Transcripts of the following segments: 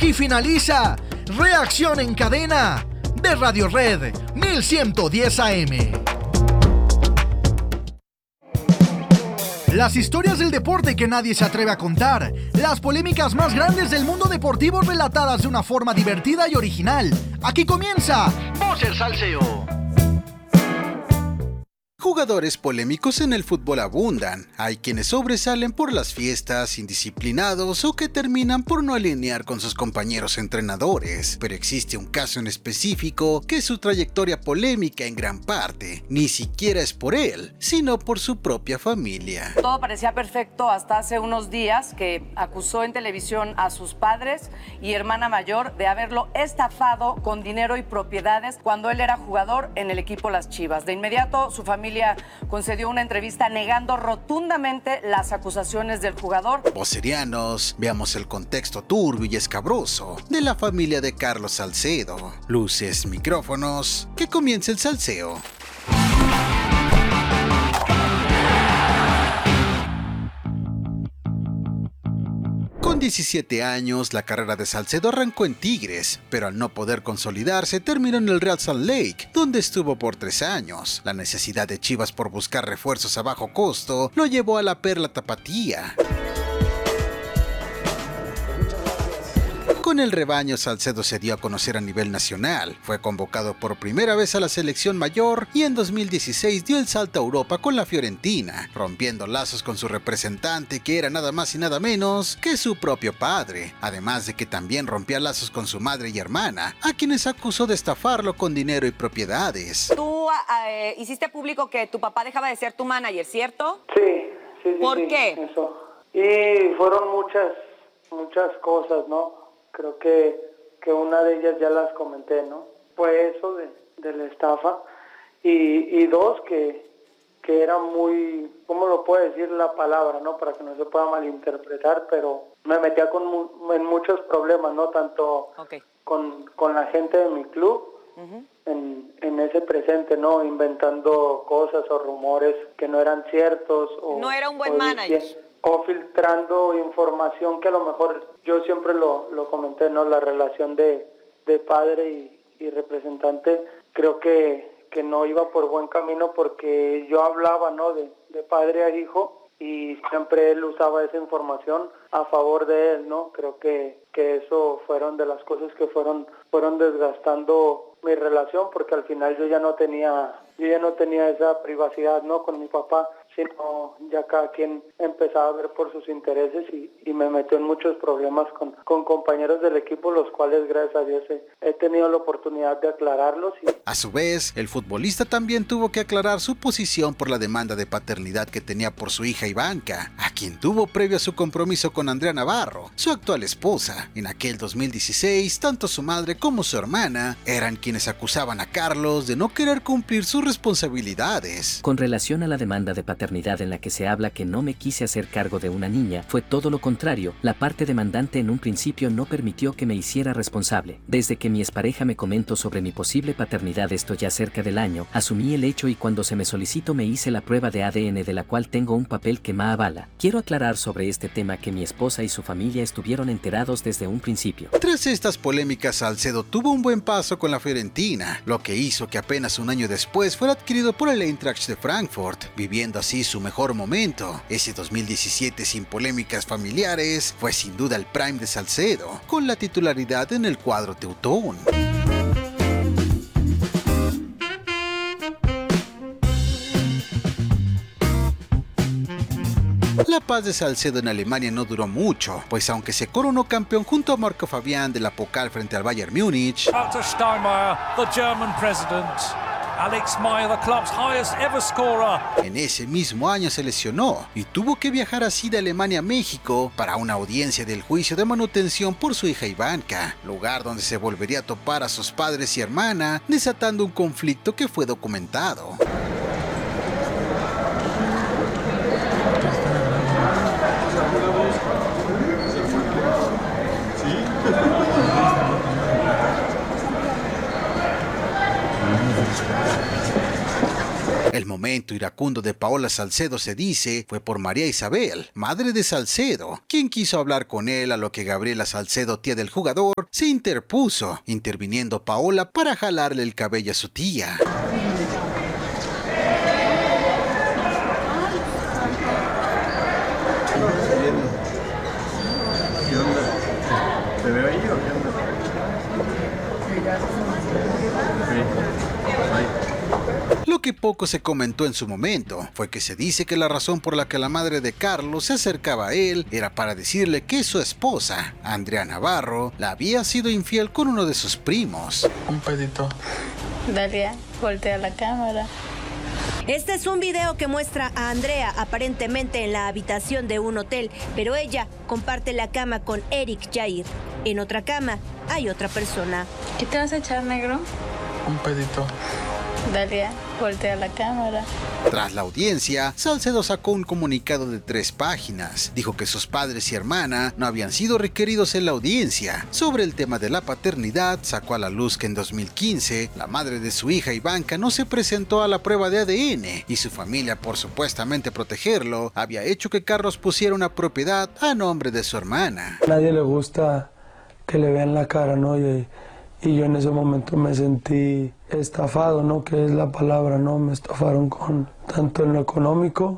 Aquí finaliza Reacción en Cadena de Radio Red 1110 AM. Las historias del deporte que nadie se atreve a contar, las polémicas más grandes del mundo deportivo relatadas de una forma divertida y original. Aquí comienza Voz el Salseo. Jugadores polémicos en el fútbol abundan. Hay quienes sobresalen por las fiestas, indisciplinados o que terminan por no alinear con sus compañeros entrenadores. Pero existe un caso en específico que su trayectoria polémica en gran parte ni siquiera es por él, sino por su propia familia. Todo parecía perfecto hasta hace unos días que acusó en televisión a sus padres y hermana mayor de haberlo estafado con dinero y propiedades cuando él era jugador en el equipo Las Chivas. De inmediato su familia concedió una entrevista negando rotundamente las acusaciones del jugador. Vocerianos, veamos el contexto turbio y escabroso de la familia de Carlos Salcedo. Luces, micrófonos, que comience el salseo. Con 17 años, la carrera de Salcedo arrancó en Tigres, pero al no poder consolidarse, terminó en el Real Salt Lake, donde estuvo por 3 años. La necesidad de Chivas por buscar refuerzos a bajo costo lo llevó a la Perla Tapatía. Con el rebaño, Salcedo se dio a conocer a nivel nacional, fue convocado por primera vez a la selección mayor y en 2016 dio el salto a Europa con la Fiorentina, rompiendo lazos con su representante que era nada más y nada menos que su propio padre, además de que también rompía lazos con su madre y hermana, a quienes acusó de estafarlo con dinero y propiedades. Tú hiciste público que tu papá dejaba de ser tu manager, ¿cierto? Sí. ¿Por qué? Eso. Y fueron muchas cosas, ¿no? Creo que una de ellas ya las comenté, ¿no? Fue eso de la estafa y dos, que era muy, ¿cómo lo puedo decir la palabra, no? Para que no se pueda malinterpretar, pero me metía en muchos problemas, ¿no? Tanto con la gente de mi club, en ese presente, ¿no? Inventando cosas o rumores que no eran ciertos. No era un buen manager. O filtrando información que a lo mejor yo siempre lo comenté, ¿no? La relación de padre y representante, creo que no iba por buen camino porque yo hablaba, ¿no? De padre a hijo y siempre él usaba esa información a favor de él, ¿no? Creo que eso fueron de las cosas que fueron desgastando mi relación, porque al final yo ya no tenía esa privacidad, ¿no? Con mi papá, sino ya cada quien empezaba a ver por sus intereses y me metió en muchos problemas con compañeros del equipo, los cuales gracias a Dios he tenido la oportunidad de aclararlos. A su vez, el futbolista también tuvo que aclarar su posición por la demanda de paternidad que tenía por su hija Ivanka, a quien tuvo previo a su compromiso con Andrea Navarro, su actual esposa. En aquel 2016, tanto su madre como su hermana eran quienes acusaban a Carlos de no querer cumplir sus responsabilidades. Con relación a la demanda de paternidad en la que se habla que no me quise hacer cargo de una niña, fue todo lo contrario. La parte demandante en un principio no permitió que me hiciera responsable. Desde que mi expareja me comentó sobre mi posible paternidad, esto ya cerca del año, asumí el hecho y cuando se me solicitó me hice la prueba de ADN de la cual tengo un papel que me avala. Quiero aclarar sobre este tema que mi esposa y su familia estuvieron enterados desde un principio. Tras estas polémicas, Salcedo tuvo un buen paso con la Fiorentina, lo que hizo que apenas un año después fuera adquirido por el Eintracht de Frankfurt, viviendo así su mejor momento. Ese 2017 sin polémicas familiares fue sin duda el prime de Salcedo, con la titularidad en el cuadro teutón. La paz de Salcedo en Alemania no duró mucho, pues aunque se coronó campeón junto a Marco Fabián de la Pokal frente al Bayern Múnich, Walter Steinmeier, the German president, Alex Meyer, the club's highest ever scorer. En ese mismo año se lesionó y tuvo que viajar así de Alemania a México para una audiencia del juicio de manutención por su hija Ivanka, lugar donde se volvería a topar a sus padres y hermana, desatando un conflicto que fue documentado. El momento iracundo de Paola Salcedo, se dice, fue por María Isabel, madre de Salcedo, quien quiso hablar con él, a lo que Gabriela Salcedo, tía del jugador, se interpuso, interviniendo Paola para jalarle el cabello a su tía. ¿Qué onda? ¿Te veo ahí o qué onda? Lo que poco se comentó en su momento fue que se dice que la razón por la que la madre de Carlos se acercaba a él era para decirle que su esposa, Andrea Navarro, la había sido infiel con uno de sus primos. Un pedito. Dalia, voltea la cámara. Este es un video que muestra a Andrea aparentemente en la habitación de un hotel, pero ella comparte la cama con Eric Jair. En otra cama hay otra persona. ¿Qué te vas a echar, negro? Un pedito. Dalia, voltea la cámara. Tras la audiencia, Salcedo sacó un comunicado de 3 páginas. Dijo que sus padres y hermana no habían sido requeridos en la audiencia. Sobre el tema de la paternidad, sacó a la luz que en 2015, la madre de su hija Ivanka no se presentó a la prueba de ADN y su familia, por supuestamente protegerlo, había hecho que Carlos pusiera una propiedad a nombre de su hermana. A nadie le gusta que le vean la cara, ¿no? Y yo en ese momento me sentí estafado, ¿no? Que es la palabra, ¿no? Me estafaron tanto en lo económico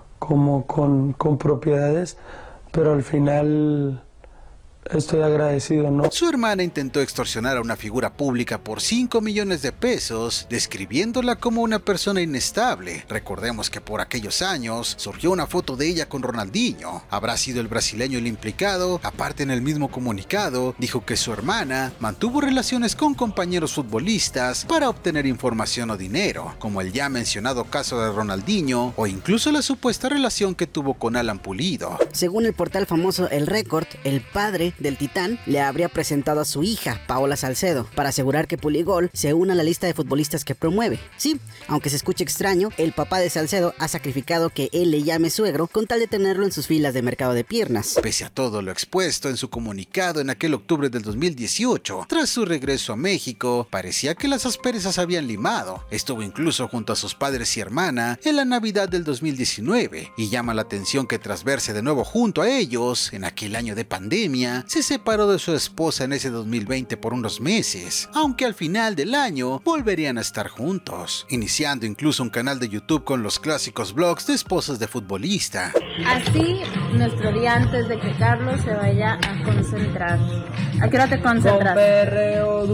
como con propiedades, pero al final estoy agradecido, ¿no? Su hermana intentó extorsionar a una figura pública por 5 millones de pesos, describiéndola como una persona inestable. Recordemos que por aquellos años surgió una foto de ella con Ronaldinho. ¿Habrá sido el brasileño el implicado? Aparte, en el mismo comunicado, dijo que su hermana mantuvo relaciones con compañeros futbolistas para obtener información o dinero, como el ya mencionado caso de Ronaldinho o incluso la supuesta relación que tuvo con Alan Pulido. Según el portal famoso El Récord, el padre del Titán le habría presentado a su hija, Paola Salcedo, para asegurar que Puligol se una a la lista de futbolistas que promueve. Sí, aunque se escuche extraño, el papá de Salcedo ha sacrificado que él le llame suegro con tal de tenerlo en sus filas de mercado de piernas. Pese a todo lo expuesto en su comunicado en aquel octubre del 2018, tras su regreso a México, parecía que las asperezas habían limado. Estuvo incluso junto a sus padres y hermana en la Navidad del 2019, y llama la atención que tras verse de nuevo junto a ellos, en aquel año de pandemia, se separó de su esposa en ese 2020 por unos meses, aunque al final del año volverían a estar juntos, iniciando incluso un canal de YouTube con los clásicos vlogs de esposas de futbolista. Así, nuestro día antes de que Carlos se vaya a concentrar. ¿A qué hora te concentras? Con perreo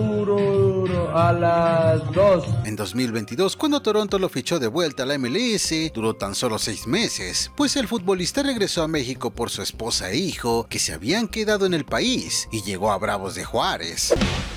duro a las 2. En 2022, cuando Toronto lo fichó de vuelta a la MLS, duró tan solo 6 meses, pues el futbolista regresó a México por su esposa e hijo, que se habían quedado en el país, y llegó a Bravos de Juárez.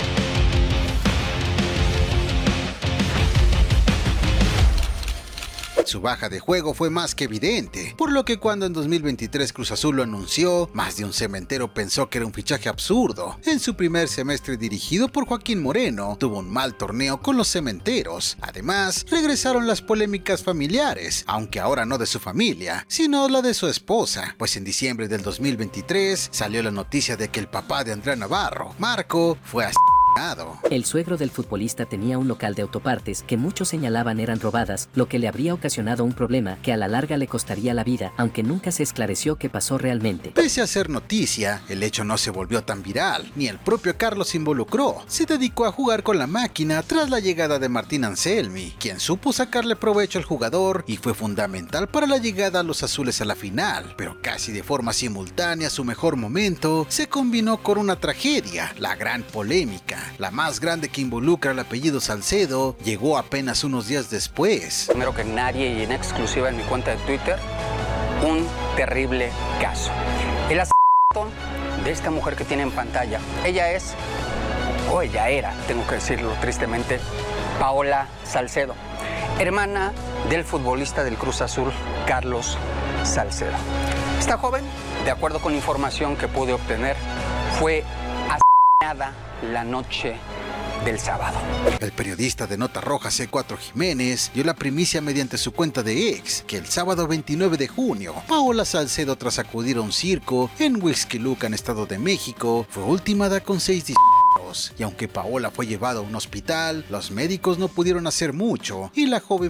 Su baja de juego fue más que evidente, por lo que cuando en 2023 Cruz Azul lo anunció, más de un cementero pensó que era un fichaje absurdo. En su primer semestre dirigido por Joaquín Moreno, tuvo un mal torneo con los cementeros. Además, regresaron las polémicas familiares, aunque ahora no de su familia, sino la de su esposa, pues en diciembre del 2023 salió la noticia de que el papá de Andrea Navarro, Marco, fue asesinado. El suegro del futbolista tenía un local de autopartes que muchos señalaban eran robadas, lo que le habría ocasionado un problema que a la larga le costaría la vida, aunque nunca se esclareció qué pasó realmente. Pese a ser noticia, el hecho no se volvió tan viral, ni el propio Carlos se involucró. Se dedicó a jugar con la máquina tras la llegada de Martín Anselmi, quien supo sacarle provecho al jugador y fue fundamental para la llegada a los azules a la final. Pero casi de forma simultánea, su mejor momento se combinó con una tragedia, la gran polémica. La más grande, que involucra al apellido Salcedo, llegó apenas unos días después. Primero que nadie y en exclusiva en mi cuenta de Twitter, un terrible caso. El asesinato de esta mujer que tiene en pantalla, ella era, tengo que decirlo tristemente, Paola Salcedo, hermana del futbolista del Cruz Azul, Carlos Salcedo. Esta joven, de acuerdo con información que pude obtener, fue asesinada la noche del sábado. El periodista de Nota Roja C4 Jiménez dio la primicia mediante su cuenta de X que el sábado 29 de junio, Paola Salcedo, tras acudir a un circo en Huixquilucan, Estado de México, fue ultimada con 6 disparos, y aunque Paola fue llevada a un hospital, los médicos no pudieron hacer mucho y la joven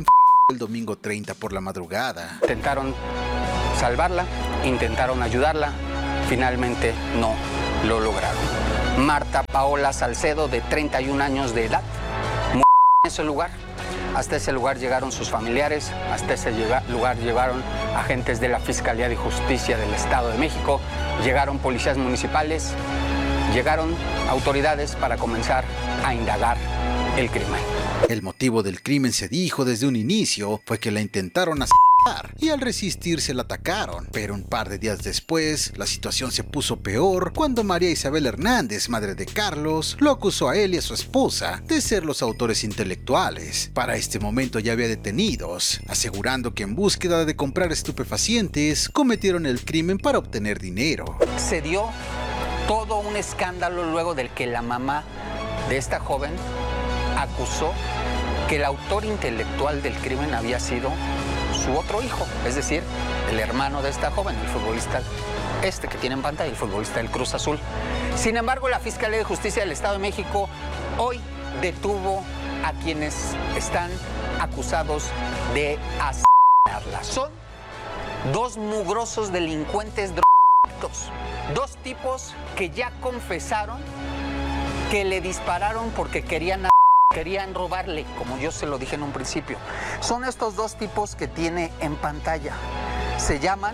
el domingo 30 por la madrugada. Intentaron salvarla, intentaron ayudarla, finalmente no lo lograron. Marta Paola Salcedo, de 31 años de edad, murió en ese lugar. Hasta ese lugar llegaron sus familiares, hasta ese lugar llegaron agentes de la Fiscalía de Justicia del Estado de México, llegaron policías municipales, llegaron autoridades para comenzar a indagar el crimen. El motivo del crimen, se dijo desde un inicio, fue que la intentaron asesinar y al resistirse la atacaron, pero un par de días después la situación se puso peor cuando María Isabel Hernández, madre de Carlos, lo acusó a él y a su esposa de ser los autores intelectuales. Para este momento ya había detenidos, asegurando que en búsqueda de comprar estupefacientes cometieron el crimen para obtener dinero. Se dio todo un escándalo luego del que la mamá de esta joven acusó que el autor intelectual del crimen había sido su otro hijo, es decir, el hermano de esta joven, el futbolista que tiene en pantalla, el futbolista del Cruz Azul. Sin embargo, la Fiscalía de Justicia del Estado de México hoy detuvo a quienes están acusados de asesinarla. Son dos mugrosos delincuentes drogadictos, dos tipos que ya confesaron que le dispararon porque querían robarle, como yo se lo dije en un principio. Son estos dos tipos que tiene en pantalla. Se llaman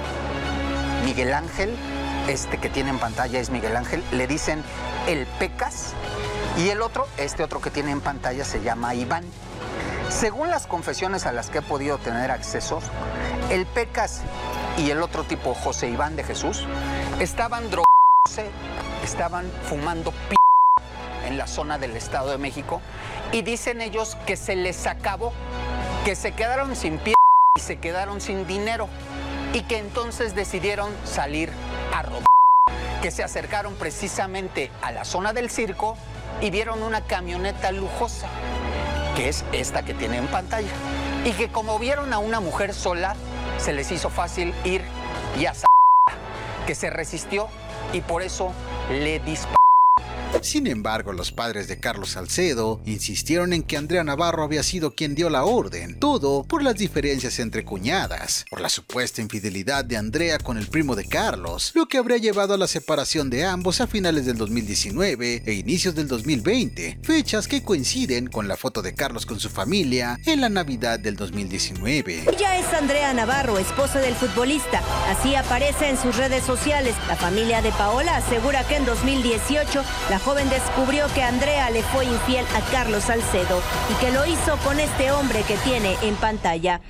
Miguel Ángel, que tiene en pantalla es Miguel Ángel, le dicen el Pecas, y el otro, otro que tiene en pantalla se llama Iván. Según las confesiones a las que he podido tener acceso, el Pecas y el otro tipo, José Iván de Jesús, estaban drogándose, estaban fumando en la zona del Estado de México, y dicen ellos que se les acabó, que se quedaron sin pie y se quedaron sin dinero, y que entonces decidieron salir a robar, que se acercaron precisamente a la zona del circo y vieron una camioneta lujosa, que es esta que tiene en pantalla, y que como vieron a una mujer sola, se les hizo fácil ir y asaltarla, que se resistió y por eso le disparó. Sin embargo, los padres de Carlos Salcedo insistieron en que Andrea Navarro había sido quien dio la orden, todo por las diferencias entre cuñadas, por la supuesta infidelidad de Andrea con el primo de Carlos, lo que habría llevado a la separación de ambos a finales del 2019 e inicios del 2020, fechas que coinciden con la foto de Carlos con su familia en la Navidad del 2019. Ella es Andrea Navarro, esposa del futbolista. Así aparece en sus redes sociales. La familia de Paola asegura que en 2018 la joven descubrió que Andrea le fue infiel a Carlos Salcedo y que lo hizo con este hombre que tiene en pantalla.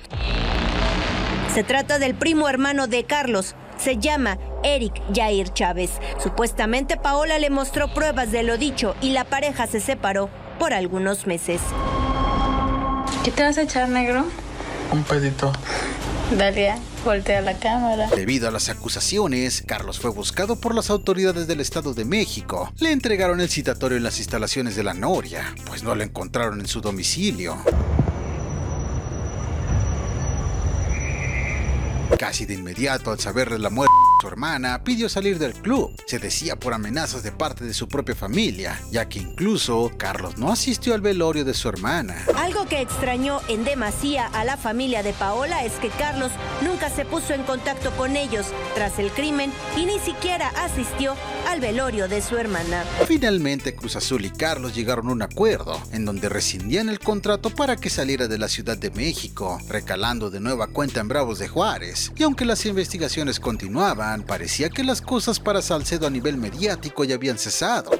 Se trata del primo hermano de Carlos. Se llama Eric Jair Chávez. Supuestamente Paola le mostró pruebas de lo dicho y la pareja se separó por algunos meses. ¿Qué te vas a echar, negro? Un pedito. Dalia, voltea la cámara. Debido a las acusaciones, Carlos fue buscado por las autoridades del Estado de México. Le entregaron el citatorio en las instalaciones de la Noria, pues no lo encontraron en su domicilio. Casi de inmediato, al saber de la muerte de su hermana, pidió salir del club. Se decía por amenazas de parte de su propia familia, ya que incluso Carlos no asistió al velorio de su hermana. Algo que extrañó en demasía a la familia de Paola es que Carlos nunca se puso en contacto con ellos tras el crimen y ni siquiera asistió al velorio de su hermana. Finalmente, Cruz Azul y Carlos llegaron a un acuerdo en donde rescindían el contrato para que saliera de la Ciudad de México, recalando de nueva cuenta en Bravos de Juárez. Y aunque las investigaciones continuaban, parecía que las cosas para Salcedo a nivel mediático ya habían cesado.